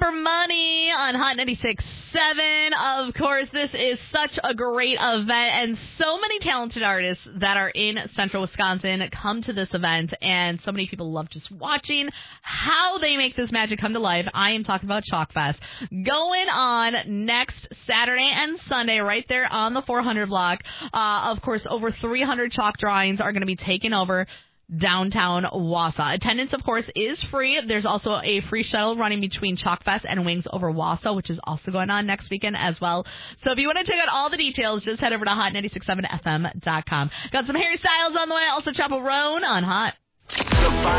for Money on Hot 96.7. Of course, this is such a great event, and so many talented artists that are in central Wisconsin come to this event, and so many people love just watching how they make this magic come to life. I am talking about Chalk Fest going on next Saturday and Sunday right there on the 400 block. Of course, over 300 chalk drawings are going to be taken over downtown Wausau. Attendance, of course, is free. There's also a free shuttle running between Chalk Fest and Wings Over Wausau, which is also going on next weekend as well. So if you want to check out all the details, just head over to hot967fm.com. Got some Harry Styles on the way, also Chappell Roan on Hot.